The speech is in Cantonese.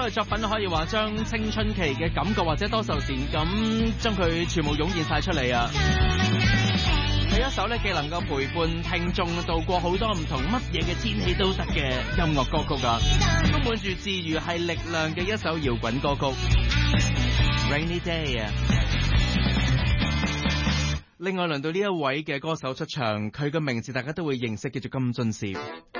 嘅作品可以話將青春期嘅感覺或者多愁善感，將佢全部湧現晒出嚟啊！係一首咧既能夠陪伴聽眾度過好多唔同乜嘢嘅天氣都得嘅音樂歌曲啊，充滿住治癒係力量嘅一首搖滾歌曲 Rainy Day 啊！另外輪到呢一位嘅歌手出場，佢嘅名字大家都會認識，叫做金津攝。